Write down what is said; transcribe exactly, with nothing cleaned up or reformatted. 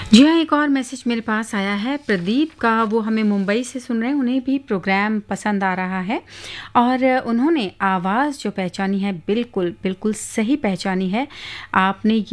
जी हाँ, एक और मैसेज मेरे पास आया है प्रदीप का, वो हमें मुंबई से सुन रहे हैं, उन्हें भी प्रोग्राम पसंद आ रहा है और उन्होंने आवाज़ जो पहचानी है बिल्कुल, बिल्कुल सही पहचानी है। आपने